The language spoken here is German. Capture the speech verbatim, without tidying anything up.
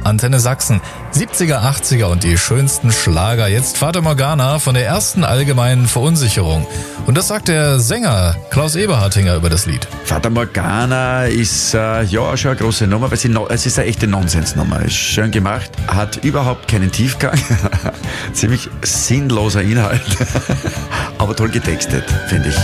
Antenne Sachsen. siebziger, achtziger und die schönsten Schlager. Jetzt Fata Morgana von der ersten allgemeinen Verunsicherung. Und das sagt der Sänger Klaus Eberhardinger über das Lied. Fata Morgana ist äh, ja schon eine große Nummer, weil sie no- es ist eine echte Nonsensnummer. Ist schön gemacht, hat überhaupt keinen Tiefgang. Ziemlich sinnloser Inhalt, aber toll getextet, finde ich.